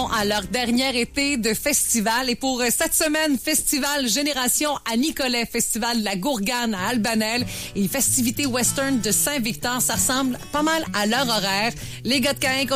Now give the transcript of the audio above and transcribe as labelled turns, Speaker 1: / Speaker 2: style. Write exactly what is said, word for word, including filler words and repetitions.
Speaker 1: à leur dernier été de festival. Et pour cette semaine, Festival Génération à Nicolet, Festival de la Gourgane à Albanel et festivités western de Saint-Victor. Ça ressemble pas mal à leur horaire. Les gars de Caen